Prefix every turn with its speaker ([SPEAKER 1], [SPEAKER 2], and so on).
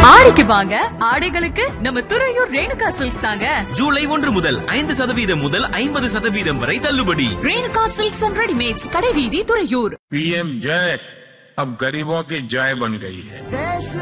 [SPEAKER 1] ஆடிக்கு வாங்க, ஆடைகளுக்கு நம்ம துறையூர் ரேணுகா சில்க்ஸ் தாங்க.
[SPEAKER 2] ஜூலை 1 முதல் 5% முதல் 50% வரை தள்ளுபடி.
[SPEAKER 1] ரேணுகா சில்க்ஸ் அண்ட் ரெடிமேட்ஸ், கடைவீதி, துறையூர்.
[SPEAKER 3] PM जय अब गरीबों की जय बन गई है.